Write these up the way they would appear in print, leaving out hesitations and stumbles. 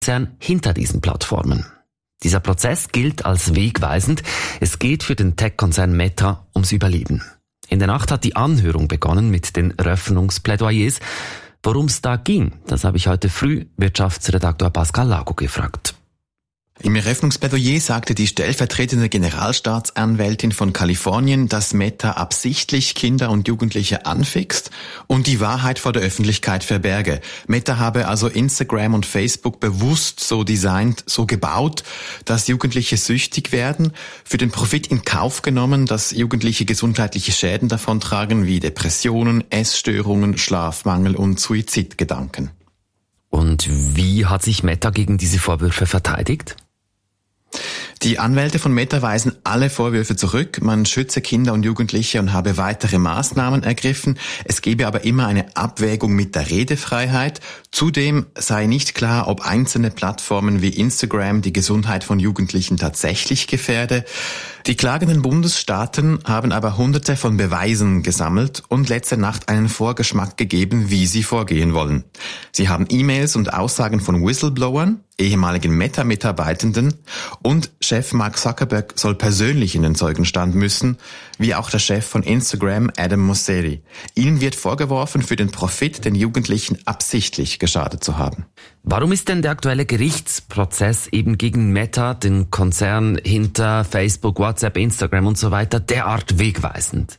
Konzern hinter diesen Plattformen. Dieser Prozess gilt als wegweisend. Es geht für den Tech-Konzern Meta ums Überleben. In der Nacht hat die Anhörung begonnen mit den Eröffnungsplädoyers. Worum es da ging, das habe ich heute früh Wirtschaftsredaktor Pascal Lago gefragt. Im Eröffnungsplädoyer sagte die stellvertretende Generalstaatsanwältin von Kalifornien, dass Meta absichtlich Kinder und Jugendliche anfixt und die Wahrheit vor der Öffentlichkeit verberge. Meta habe also Instagram und Facebook bewusst so designt, so gebaut, dass Jugendliche süchtig werden, für den Profit in Kauf genommen, dass Jugendliche gesundheitliche Schäden davontragen wie Depressionen, Essstörungen, Schlafmangel und Suizidgedanken. Und wie hat sich Meta gegen diese Vorwürfe verteidigt? Die Anwälte von Meta weisen alle Vorwürfe zurück. Man schütze Kinder und Jugendliche und habe weitere Maßnahmen ergriffen. Es gebe aber immer eine Abwägung mit der Redefreiheit. Zudem sei nicht klar, ob einzelne Plattformen wie Instagram die Gesundheit von Jugendlichen tatsächlich gefährde. Die klagenden Bundesstaaten haben aber Hunderte von Beweisen gesammelt und letzte Nacht einen Vorgeschmack gegeben, wie sie vorgehen wollen. Sie haben E-Mails und Aussagen von Whistleblowern, ehemaligen Meta-Mitarbeitenden und Chef Mark Zuckerberg soll persönlich in den Zeugenstand müssen, wie auch der Chef von Instagram, Adam Mosseri. Ihnen wird vorgeworfen, für den Profit den Jugendlichen absichtlich geschadet zu haben. Warum ist denn der aktuelle Gerichtsprozess eben gegen Meta, den Konzern hinter Facebook, WhatsApp, Instagram und so weiter, derart wegweisend?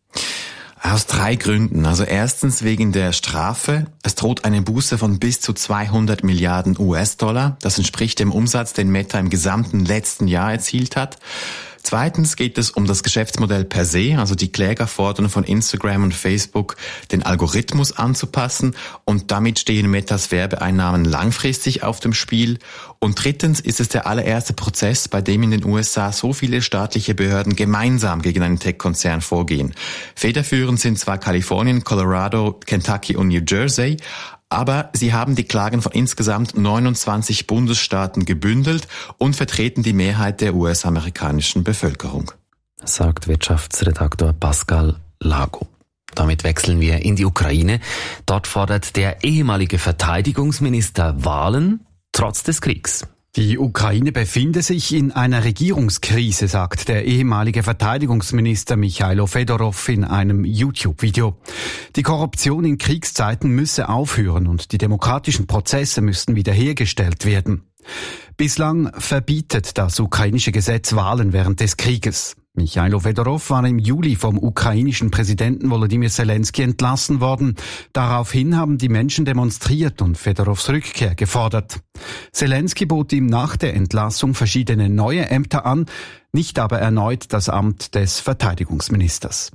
Aus 3 Gründen. Also erstens wegen der Strafe. Es droht eine Buße von bis zu 200 Milliarden US-Dollar. Das entspricht dem Umsatz, den Meta im gesamten letzten Jahr erzielt hat. Zweitens geht es um das Geschäftsmodell per se, also die Kläger fordern von Instagram und Facebook, den Algorithmus anzupassen und damit stehen Metas Werbeeinnahmen langfristig auf dem Spiel. Und drittens ist es der allererste Prozess, bei dem in den USA so viele staatliche Behörden gemeinsam gegen einen Tech-Konzern vorgehen. Federführend sind zwar Kalifornien, Colorado, Kentucky und New Jersey, aber sie haben die Klagen von insgesamt 29 Bundesstaaten gebündelt und vertreten die Mehrheit der US-amerikanischen Bevölkerung. Sagt Wirtschaftsredaktor Pascal Lago. Damit wechseln wir in die Ukraine. Dort fordert der ehemalige Verteidigungsminister Wahlen trotz des Kriegs. Die Ukraine befinde sich in einer Regierungskrise, sagt der ehemalige Verteidigungsminister Michailo Fedorov in einem YouTube-Video. Die Korruption in Kriegszeiten müsse aufhören und die demokratischen Prozesse müssten wiederhergestellt werden. Bislang verbietet das ukrainische Gesetz Wahlen während des Krieges. Michailo Fedorov war im Juli vom ukrainischen Präsidenten Volodymyr Zelensky entlassen worden. Daraufhin haben die Menschen demonstriert und Fedorovs Rückkehr gefordert. Zelensky bot ihm nach der Entlassung verschiedene neue Ämter an, nicht aber erneut das Amt des Verteidigungsministers.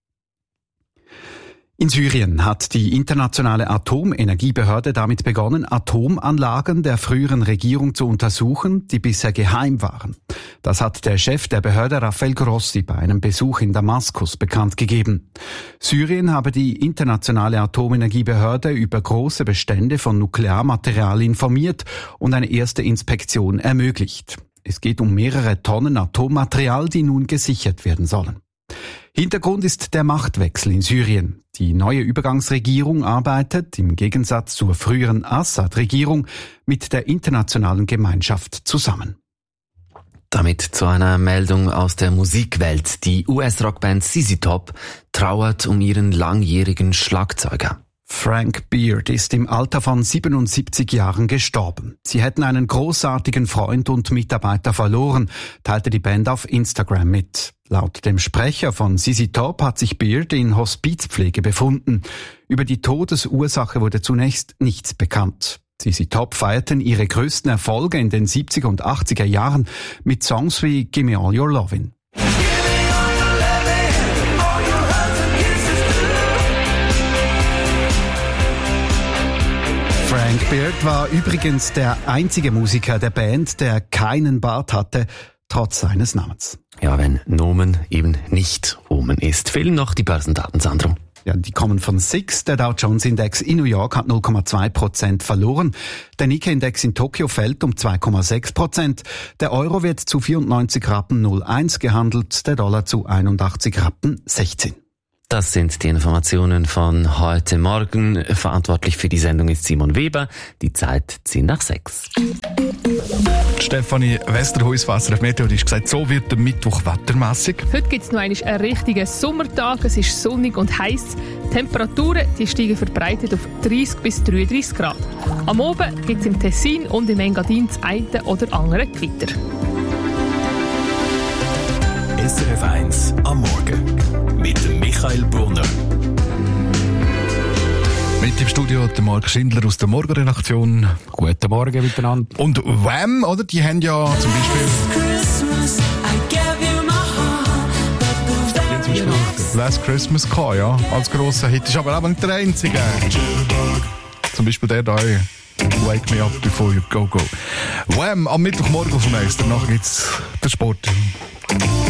In Syrien hat die internationale Atomenergiebehörde damit begonnen, Atomanlagen der früheren Regierung zu untersuchen, die bisher geheim waren. Das hat der Chef der Behörde Rafael Grossi bei einem Besuch in Damaskus bekannt gegeben. Syrien habe die internationale Atomenergiebehörde über große Bestände von Nuklearmaterial informiert und eine erste Inspektion ermöglicht. Es geht um mehrere Tonnen Atommaterial, die nun gesichert werden sollen. Hintergrund ist der Machtwechsel in Syrien. Die neue Übergangsregierung arbeitet, im Gegensatz zur früheren Assad-Regierung, mit der internationalen Gemeinschaft zusammen. Damit zu einer Meldung aus der Musikwelt. Die US-Rockband ZZ Top trauert um ihren langjährigen Schlagzeuger. Frank Beard ist im Alter von 77 Jahren gestorben. Sie hätten einen großartigen Freund und Mitarbeiter verloren, teilte die Band auf Instagram mit. Laut dem Sprecher von ZZ Top hat sich Beard in Hospizpflege befunden. Über die Todesursache wurde zunächst nichts bekannt. ZZ Top feierten ihre größten Erfolge in den 70er und 80er Jahren mit Songs wie Gimme All Your Lovin'. Frank Beard war übrigens der einzige Musiker der Band, der keinen Bart hatte, trotz seines Namens. Ja, wenn Nomen eben nicht Omen ist. Fehlen noch die Börsendaten, Sandro. Ja, die kommen von SIX. Der Dow Jones Index in New York hat 0,2% verloren. Der Nikkei-Index in Tokio fällt um 2,6%. Der Euro wird zu 94,01 gehandelt, der Dollar zu 81,16. Das sind die Informationen von heute Morgen. Verantwortlich für die Sendung ist Simon Weber. Die Zeit 6:10. Stefanie Westerhuis, SRF Meteo, hat gesagt, so wird der Mittwoch wettermässig. Heute gibt es noch einen richtigen Sommertag. Es ist sonnig und heiß. Die Temperaturen die steigen verbreitet auf 30 bis 33 Grad. Am Abend gibt es im Tessin und im Engadin das eine oder andere Gewitter. SRF 1 am Morgen mit dem Michael Brunner. Mit im Studio der Marc Schindler aus der Morgenredaktion. Guten Morgen miteinander. Und Wham, oder? Die haben ja zum Beispiel Last Christmas gehabt, ja, als grosser Hit. Ist aber auch nicht der einzige. Zum Beispiel der da. Wake me up before you go. Wham, am Mittwochmorgen auf dem Nächsten. Danach gibt's den Sport.